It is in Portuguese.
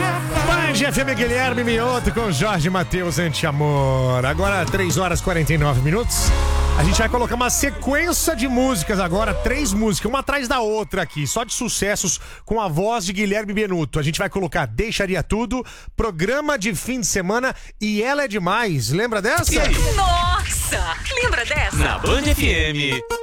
Band FM Guilherme Mioto com Jorge Mateus Antiamor. Agora 3 horas e 49 minutos. A gente vai colocar uma sequência de músicas agora, 3 músicas, uma atrás da outra aqui, só de sucessos com a voz de Guilherme Benuto. A gente vai colocar Deixaria Tudo, Programa de Fim de Semana e Ela é Demais. Lembra dessa? Nossa, lembra dessa? Na Band FM.